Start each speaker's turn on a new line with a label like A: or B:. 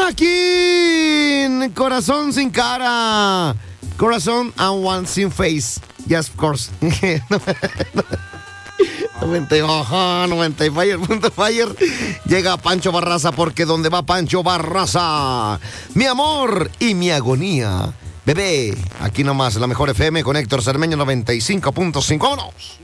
A: aquí en Corazón Sin Cara. Corazón and One Sin Face. Yes, of course. 90.fire. Llega Pancho Barraza porque donde va Pancho Barraza, mi amor y mi agonía. Bebé, aquí nomás la mejor FM con Héctor Cermeño 95.5. ¡Vámonos!